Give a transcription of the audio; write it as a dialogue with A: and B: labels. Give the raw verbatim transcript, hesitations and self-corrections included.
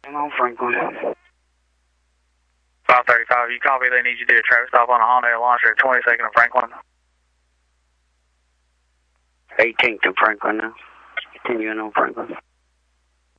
A: I'm on Franklin.
B: five thirty-five, you copy? They need you to do a traffic stop on a Hyundai Elantra at twenty-second and Franklin.
A: eighteenth and Franklin now. Continuing on Franklin.